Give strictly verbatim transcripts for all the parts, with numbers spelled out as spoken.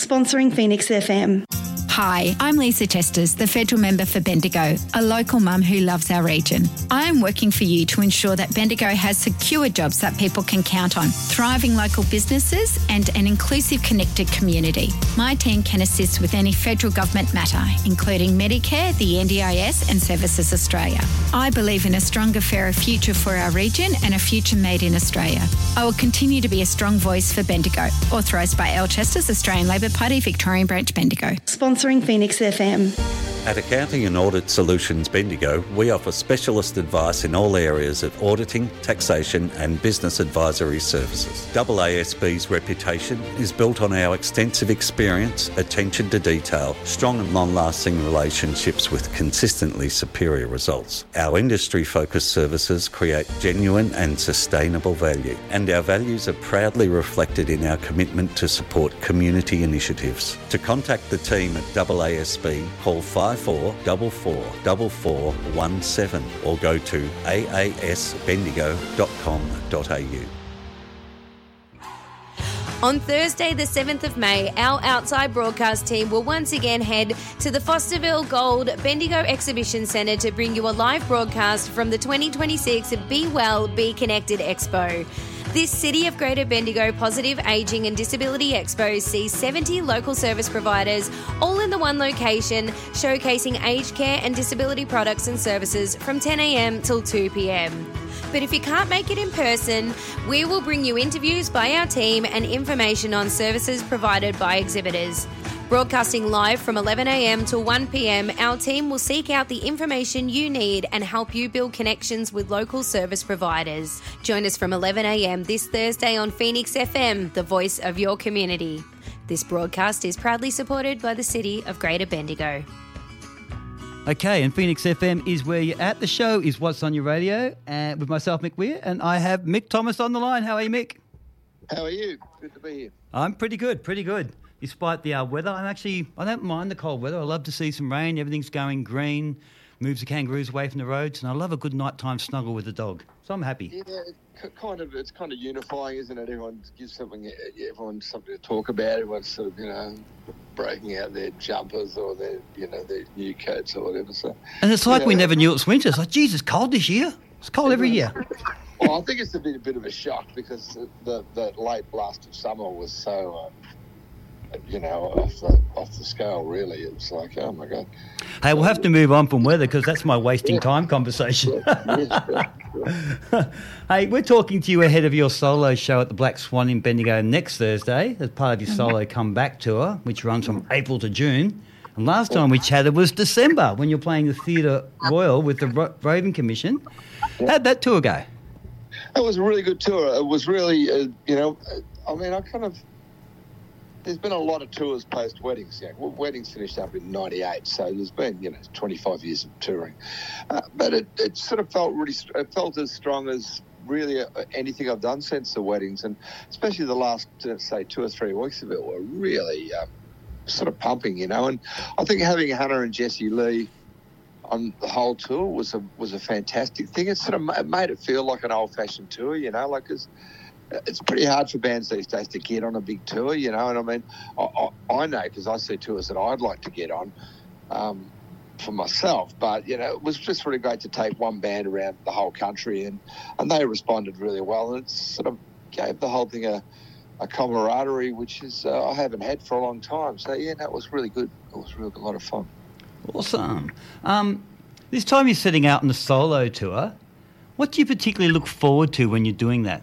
Sponsoring Phoenix F M. Hi, I'm Lisa Testers, the federal member for Bendigo, a local mum who loves our region. I am working for you to ensure that Bendigo has secure jobs that people can count on, thriving local businesses and an inclusive, connected community. My team can assist with any federal government matter, including Medicare, the N D I S and Services Australia. I believe in a stronger, fairer future for our region and a future made in Australia. I will continue to be a strong voice for Bendigo. Authorised by Alchesters, Australian Labor Party, Victorian Branch, Bendigo. Sponsoring Phoenix F M. At Accounting and Audit Solutions Bendigo, we offer specialist advice in all areas of auditing, taxation and business advisory services. A A S B's reputation is built on our extensive experience, attention to detail, strong and long-lasting relationships with consistently superior results. Our industry-focused services create genuine and sustainable value, and our values are proudly reflected in our commitment to support community initiatives. To contact the team at A A S B, call five four four four four four one seven or go to a a s bendigo dot com dot a u. On Thursday, the seventh of May, our outside broadcast team will once again head to the Fosterville Gold Bendigo Exhibition Centre to bring you a live broadcast from the twenty twenty-six Be Well, Be Connected Expo. This City of Greater Bendigo Positive Ageing and Disability Expo sees seventy local service providers all in the one location, showcasing aged care and disability products and services from ten a m till two p m. But if you can't make it in person, we will bring you interviews by our team and information on services provided by exhibitors. Broadcasting live from eleven a m to one p m, our team will seek out the information you need and help you build connections with local service providers. Join us from eleven a m this Thursday on Phoenix F M, the voice of your community. This broadcast is proudly supported by the City of Greater Bendigo. Okay, and Phoenix F M is where you're at. The show is What's on Your Radio, and with myself, Mick Weir, and I have Mick Thomas on the line. How are you, Mick? How are you? Good to be here. I'm pretty good, pretty good. Despite the uh, weather, I'm actually, I don't mind the cold weather. I love to see some rain. Everything's going green, moves the kangaroos away from the roads, and I love a good nighttime snuggle with the dog. So I'm happy. Yeah, it's kind of, it's kind of unifying, isn't it? Everyone gives something, everyone's something to talk about. Everyone's sort of, you know, breaking out their jumpers or their, you know, their new coats or whatever. So, and it's like yeah. we never knew it's winter. It's like, geez, it's cold this year. It's cold every year. Well, I think it's a bit, a bit of a shock because the, the late blast of summer was so... Uh, you know, off the, off the scale, really. It's like, oh, my God. Hey, we'll have to move on from weather because that's my wasting yeah. time conversation. Yeah, yeah, yeah. Hey, we're talking to you ahead of your solo show at the Black Swan in Bendigo next Thursday as part of your solo comeback tour, which runs from April to June. And last time we chatted was December when you're playing the Theatre Royal with the Ro- Raven Commission. Yeah. How'd that tour go? It was a really good tour. It was really, uh, you know, I mean, I kind of... There's been a lot of tours post-weddings. Yeah. Well, weddings finished up in ninety-eight, so there's been, you know, twenty-five years of touring. Uh, but it, it sort of felt really, it felt as strong as really anything I've done since the weddings, and especially the last, uh, say, two or three weeks of it were really um, sort of pumping, you know. And I think having Hannah and Jessie Lee on the whole tour was a was a fantastic thing. It sort of made it feel like an old-fashioned tour, you know, like it's. It's pretty hard for bands these days to get on a big tour, you know, and I mean, I, I, I know because I see tours that I'd like to get on um, for myself, but, you know, it was just really great to take one band around the whole country and, and they responded really well, and it sort of gave the whole thing a, a camaraderie, which is uh, I haven't had for a long time. So, yeah, that was really good. It was really a lot of fun. Awesome. Um, this time you're setting out on a solo tour. What do you particularly look forward to when you're doing that?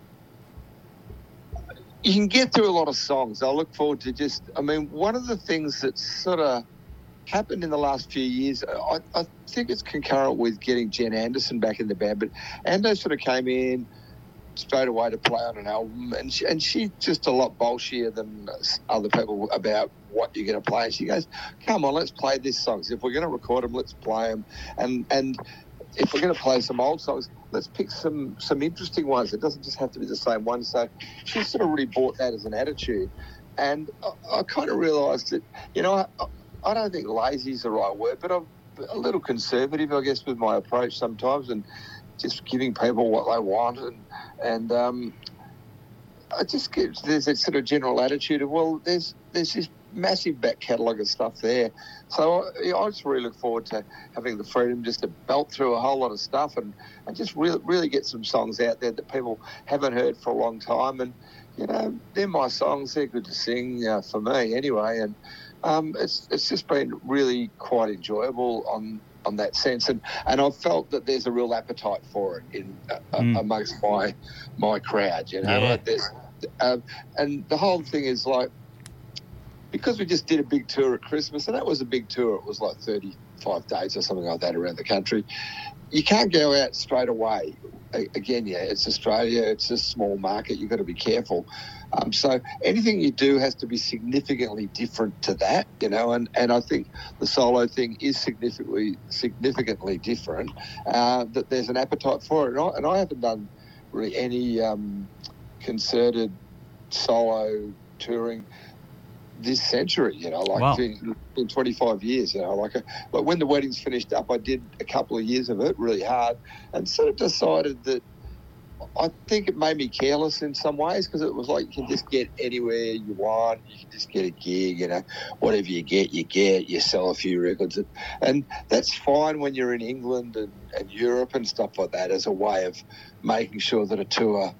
You can get through a lot of songs. I look forward to just, I mean, one of the things that's sort of happened in the last few years, I, I think it's concurrent with getting Jen Anderson back in the band, but Ando sort of came in straight away to play on an album, and she, and she's just a lot bolshier than other people about what you're going to play. And she goes, come on, let's play these songs. If we're going to record them, let's play them. And, and if we're going to play some old songs, let's pick some some interesting ones. It doesn't just have to be the same one. So she sort of really bought that as an attitude. And I, I kind of realised that, you know, I, I don't think lazy is the right word, but I'm a little conservative, I guess, with my approach sometimes, and just giving people what they want. And, and um, I just get there's a sort of general attitude of, well, there's there's this massive back catalogue of stuff there. So I, I just really look forward to having the freedom just to belt through a whole lot of stuff and, and just really really get some songs out there that people haven't heard for a long time. And, you know, they're my songs. They're good to sing uh, for me anyway. And um, it's it's just been really quite enjoyable on on that sense. And, and I've felt that there's a real appetite for it in uh, mm. amongst my my crowd, you know. Yeah. Like there's, um, and the whole thing is like, because we just did a big tour at Christmas, and that was a big tour. It was like thirty-five days or something like that around the country. You can't go out straight away. Again, yeah, it's Australia. It's a small market. You've got to be careful. Um, so anything you do has to be significantly different to that, you know, and, and I think the solo thing is significantly significantly different, uh, that there's an appetite for it. And I, and I haven't done really any um, concerted solo touring this century, you know, like wow. in, in twenty-five years, you know, like, a, like when the weddings finished up, I did a couple of years of it really hard and sort of decided that I think it made me careless in some ways, because it was like you can just get anywhere you want, you can just get a gig, you know, whatever you get, you get, you sell a few records. And, and that's fine when you're in England and, and Europe and stuff like that as a way of making sure that a tour,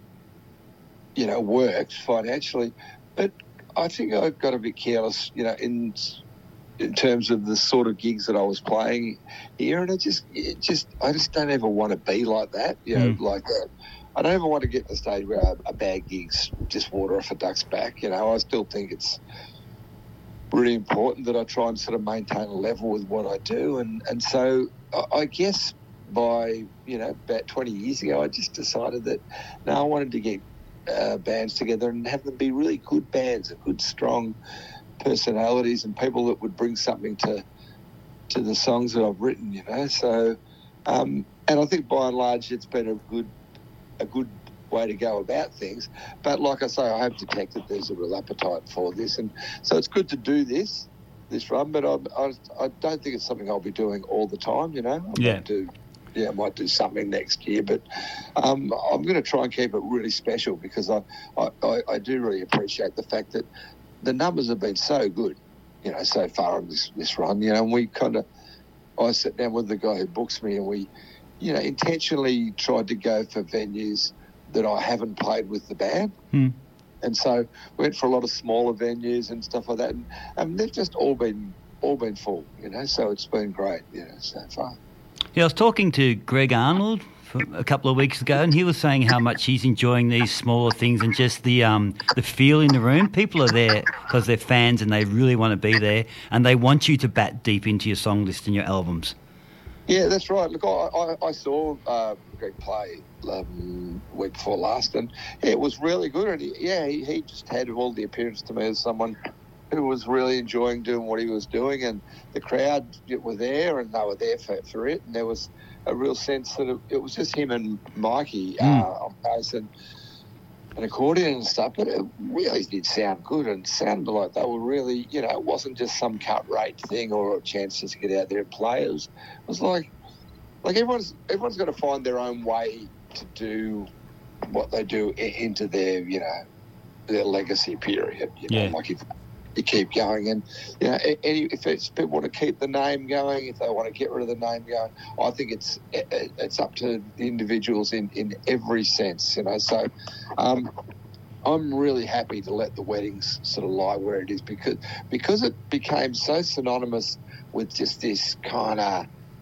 you know, works financially. But I think I got a bit careless, you know, in in terms of the sort of gigs that I was playing here, and it just, it just, I just don't ever want to be like that, you know, mm. like uh, I don't ever want to get to the stage where a, a bad gig's just water off a duck's back, you know. I still think it's really important that I try and sort of maintain a level with what I do, and and so I, I guess by, you know, about twenty years ago, I just decided that no, I wanted to get Uh, bands together and have them be really good bands, good, strong personalities and people that would bring something to to the songs that I've written, you know. So, um, and I think by and large it's been a good a good way to go about things. But like I say, I have detected there's a real appetite for this, and so it's good to do this this run. But I I, I don't think it's something I'll be doing all the time, you know. I yeah. might do, yeah, I might do something next year, but um, I'm going to try and keep it really special, because I, I, I do really appreciate the fact that the numbers have been so good, you know, so far on this, this run, you know, and we kind of, I sat down with the guy who books me and we, you know, intentionally tried to go for venues that I haven't played with the band. Hmm. And so we went for a lot of smaller venues and stuff like that, and, and they've just all been, all been full, you know, so it's been great, you know, so far. Yeah, I was talking to Greg Arnold for a couple of weeks ago, and he was saying how much he's enjoying these smaller things and just the um, the feel in the room. People are there because they're fans and they really want to be there, and they want you to bat deep into your song list and your albums. Yeah, that's right. Look, I, I, I saw uh, Greg play um, week before last, and yeah, it was really good. And he, yeah, he, he just had all the appearance to me as someone who was really enjoying doing what he was doing, and the crowd were there and they were there for, for it, and there was a real sense that it, it was just him and Mikey mm. uh, on bass and an accordion and stuff, but it really did sound good and sounded like they were really, you know, it wasn't just some cut rate thing or a chance just to get out there and play. It was, it was like, like everyone's everyone's got to find their own way to do what they do into their, you know, their legacy period. You know, yeah. like if you keep going, and you know, any, if it's, people want to keep the name going, if they want to get rid of the name going, I think it's it's up to the individuals in, in every sense, you know. So um, I'm really happy to let the weddings sort of lie where it is, because because it became so synonymous with just this kind of,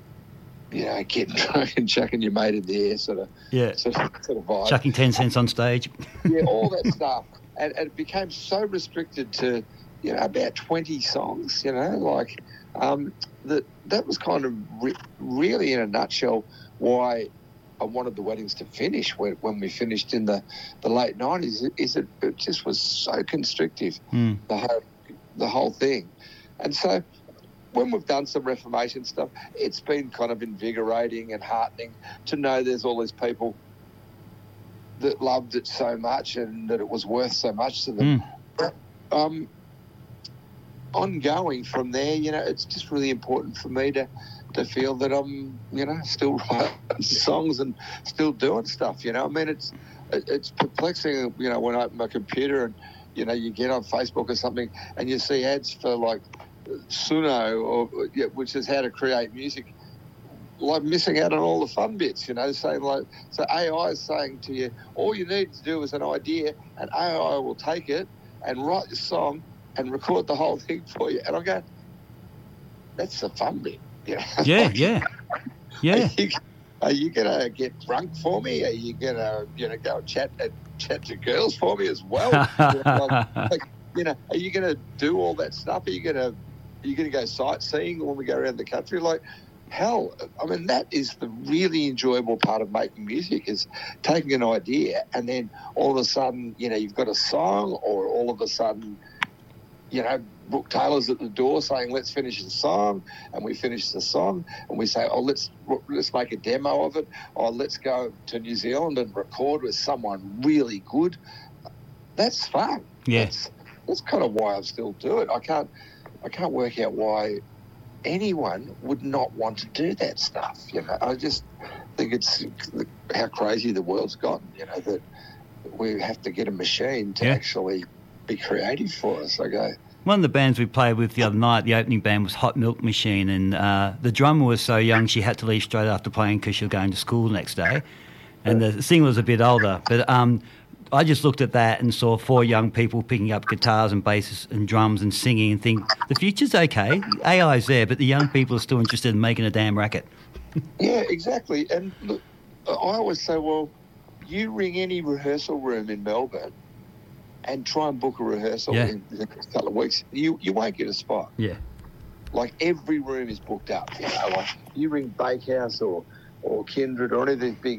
you know, getting drunk and chucking your mate in the air sort of, yeah. sort of, sort of vibe. Chucking ten cents on stage. Yeah, all that stuff. And, and it became so restricted to, you know, about twenty songs, you know, like um, that that was kind of re- really in a nutshell why I wanted the weddings to finish when, when we finished in the, the late nineties, is it, it just was so constrictive, mm. the whole, the whole thing. And so when we've done some Reformation stuff, it's been kind of invigorating and heartening to know there's all these people that loved it so much and that it was worth so much to them. Mm. But, um, ongoing from there, you know, it's just really important for me to, to feel that I'm, you know, still writing songs and still doing stuff, you know. I mean, it's, it, it's perplexing, you know, when I open my computer and, you know, you get on Facebook or something and you see ads for like Suno, or yeah, which is how to create music, like missing out on all the fun bits, you know, saying like, so A I is saying to you, all you need to do is an idea and A I will take it and write the song and record the whole thing for you. And I go, that's the fun bit. You know? Yeah, Like, yeah, yeah. Are you, are you going to get drunk for me? Are you going to, you know, go and chat, uh, chat to girls for me as well? You know, like, like, you know, are you going to do all that stuff? Are you going to, are you going to go sightseeing when we go around the country? Like, hell, I mean, that is the really enjoyable part of making music, is taking an idea and then all of a sudden, you know, you've got a song, or all of a sudden, you know, Brooke Taylor's at the door saying, let's finish the song, and we finish the song and we say, oh, let's let's make a demo of it, or let's go to New Zealand and record with someone really good. That's fun. Yeah. That's, that's kind of why I still do it. I can't, I can't work out why anyone would not want to do that stuff. You know, I just think it's how crazy the world's gotten, you know, that we have to get a machine to Yeah. actually be creative for us. I go, One of the bands we played with the other night, the opening band, was Hot Milk Machine, and uh, the drummer was so young she had to leave straight after playing because she was going to school the next day, and the singer was a bit older. But um, I just looked at that and saw four young people picking up guitars and basses and drums and singing, and think, the future's okay, A I's there, but the young people are still interested in making a damn racket. yeah, exactly. And look, I always say, well, you ring any rehearsal room in Melbourne and try and book a rehearsal Yeah. in the next couple of weeks, you you won't get a spot. Yeah. Like, every room is booked up. You know, like you ring Bakehouse or or Kindred or any of these big,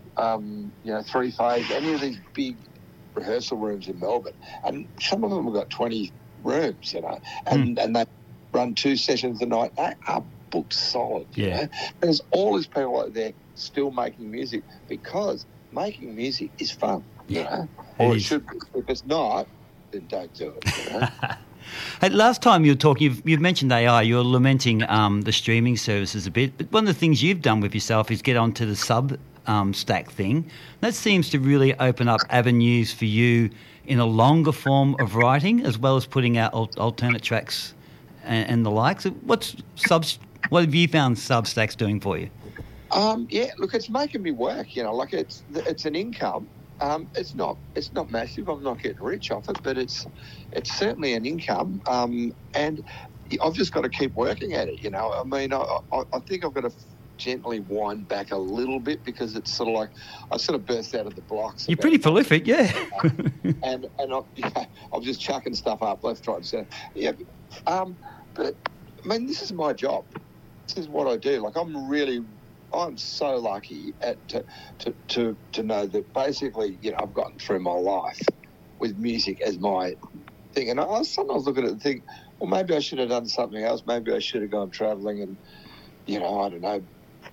um, you know, Three Phase, any of these big rehearsal rooms in Melbourne, and some of them have got twenty rooms, you know, and and they run two sessions a night. They are booked solid. You Yeah. know? And there's all these people out there still making music, because making music is fun. You know, It or it is. should be. If it's not, then don't do it. You know? Hey, last time you were talking, you've, you've mentioned A I, you were lamenting um, the streaming services a bit, but one of the things you've done with yourself is get onto the sub um, stack thing. That seems to really open up avenues for you in a longer form of writing, as well as putting out al- alternate tracks and, and the likes. What's subs? What have you found Substack's doing for you? Um, yeah, look, it's making me work. You know, like it's it's an income. Um, it's not it's not massive. I'm not getting rich off it, but it's it's certainly an income. Um, and I've just got to keep working at it. You know, I mean, I, I, I think I've got to gently wind back a little bit, because it's sort of like I sort of burst out of the blocks. You're about- pretty prolific, yeah. and and I, yeah, I'm just chucking stuff up left, right, and centre. Yeah, but, um, but I mean, this is my job. This is what I do. Like, I'm really, I'm so lucky at to to to, to know that basically, you know, I've gotten through my life with music as my thing. And I sometimes look at it and think, well, maybe I should have done something else. Maybe I should have gone travelling and, you know, I don't know,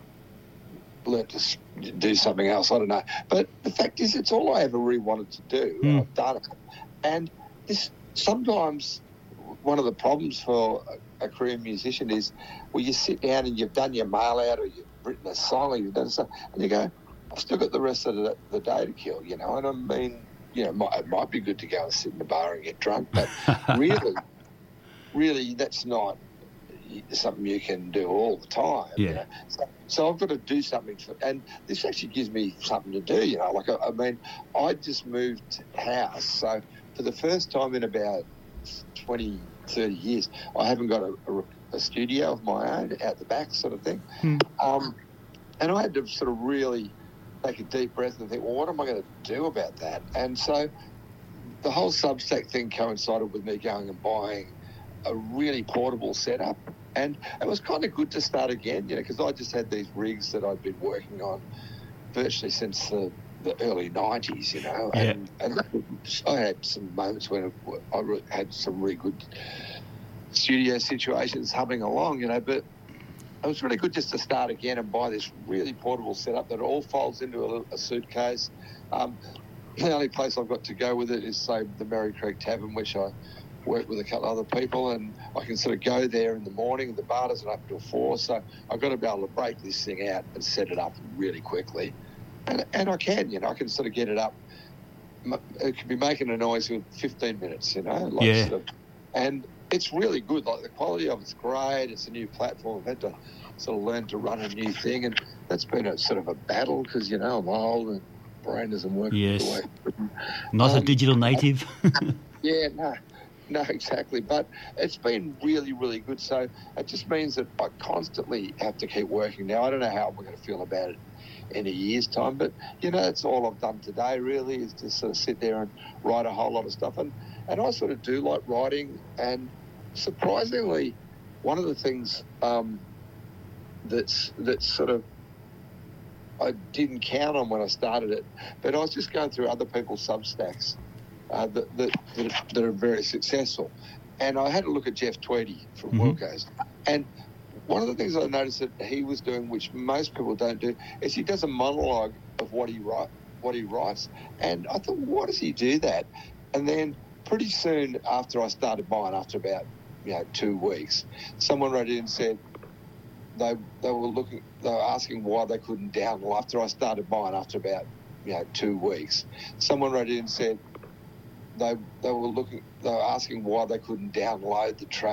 learnt to s- do something else. I don't know. But the fact is, it's all I ever really wanted to do. And Mm. I've done it. And this sometimes one of the problems for a, a career musician is, well, you sit down and you've done your mail out, or you've written a song, or you've done stuff, and you go, I've still got the rest of the, the day to kill, you know. And I mean, you know, it might, it might be good to go and sit in the bar and get drunk, but really, really, that's not something you can do all the time. Yeah. You know? so, so I've got to do something for, and this actually gives me something to do. You know, like I, I mean, I just moved house, so for the first time in about twenty, thirty years, I haven't got a, a, a studio of my own out the back, sort of thing. Hmm. Um, and I had to sort of really take a deep breath and think, well, what am I going to do about that? And so the whole Substack thing coincided with me going and buying a really portable setup. And it was kind of good to start again, you know, because I just had these rigs that I'd been working on virtually since the, the early nineties, you know. Yeah. And, and I had some moments when I re- had some really good studio situations humming along, you know, but it was really good just to start again and buy this really portable setup that all folds into a, little, a suitcase. Um, the only place I've got to go with it is, say, the Merry Creek Tavern, which I work with a couple of other people, and I can sort of go there in the morning. The bar doesn't open till four, so I've got to be able to break this thing out and set it up really quickly. and, and I can, you know, I can sort of get it up. It can be making a noise in fifteen minutes, you know. Like Yeah. sort of, and it's really good. Like the quality of it's great. It's a new platform. I've had to sort of learn to run a new thing, and that's been a sort of a battle because, you know, I'm old and brain doesn't work Yes. the way. Not a Um, digital native. Yeah, no, no, exactly. But it's been really, really good. So it just means that I constantly have to keep working. Now, I don't know how we're going to feel about it in a year's time, but, you know, it's all I've done today, really, is to sort of sit there and write a whole lot of stuff. And, and I sort of do like writing. And surprisingly, one of the things um, that's, that's sort of I didn't count on when I started it, but I was just going through other people's Substacks uh, that, that, that, that are very successful. And I had a look at Jeff Tweedy from Mhm. Wilco's. And one of the things I noticed that he was doing, which most people don't do, is he does a monologue of what he write, what he writes. And I thought, why does he do that? And then pretty soon after I started mine, after about you know two weeks, someone wrote in and said they they were looking, they were asking why they couldn't download. After I started mine, after about you know two weeks, someone wrote in and said they they were looking, they were asking why they couldn't download the track.